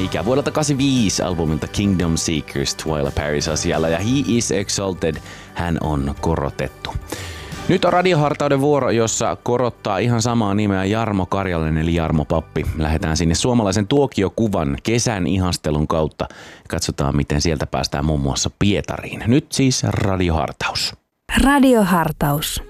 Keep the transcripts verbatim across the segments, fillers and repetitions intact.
mikä vuodelta kahdeksankymmentäviisi albumilta Kingdom Seekers Twyla Paris asialla ja He is Exalted, hän on korotettu. Nyt on radiohartauden vuoro, jossa korottaa ihan samaa nimeä Jarmo Karjalainen eli Jarmo Pappi. Lähdetään sinne suomalaisen tuokiokuvan kesän ihastelun kautta. Katsotaan, miten sieltä päästään muun muassa Pietariin. Nyt siis radiohartaus. Radiohartaus.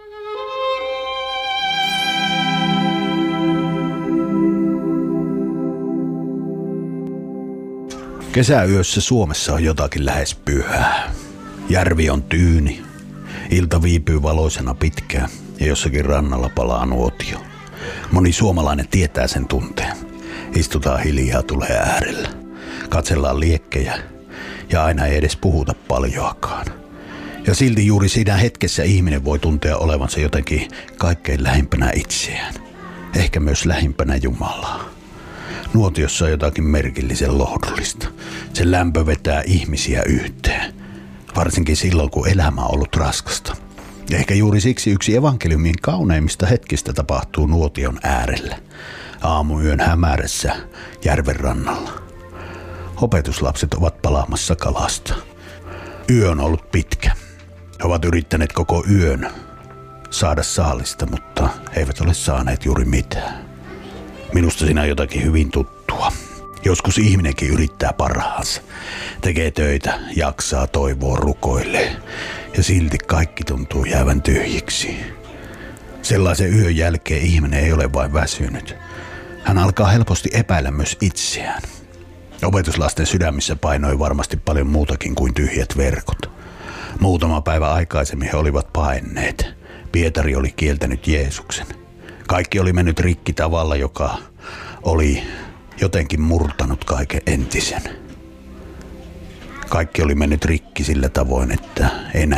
Kesäyössä Suomessa on jotakin lähes pyhää. Järvi on tyyni. Ilta viipyy valoisena pitkään ja jossakin rannalla palaa nuotio. Moni suomalainen tietää sen tunteen. Istutaan hiljaa tulee äärellä. Katsellaan liekkejä ja aina ei edes puhuta paljoakaan. Ja silti juuri siinä hetkessä ihminen voi tuntea olevansa jotenkin kaikkein lähimpänä itseään. Ehkä myös lähimpänä Jumalaa. Nuotiossa on jotakin merkillisen lohdullista. Se lämpö vetää ihmisiä yhteen. Varsinkin silloin, kun elämä on ollut raskasta. Ja ehkä juuri siksi yksi evankeliumin kauneimmista hetkistä tapahtuu nuotion äärellä. Aamuyön hämärässä järven rannalla. Opetuslapset ovat palaamassa kalasta. Yö on ollut pitkä. He ovat yrittäneet koko yön saada saalista, mutta he eivät ole saaneet juuri mitään. Minusta siinä on jotakin hyvin tuttua. Joskus ihminenkin yrittää parhaansa. Tekee töitä, jaksaa, toivoo, rukoilee. Ja silti kaikki tuntuu jäävän tyhjiksi. Sellaisen yön jälkeen ihminen ei ole vain väsynyt. Hän alkaa helposti epäillä myös itseään. Opetuslasten sydämissä painoi varmasti paljon muutakin kuin tyhjät verkot. Muutama päivä aikaisemmin he olivat paenneet. Pietari oli kieltänyt Jeesuksen. Kaikki oli mennyt rikki tavalla, joka oli jotenkin murtanut kaiken entisen. Kaikki oli mennyt rikki sillä tavoin, että enää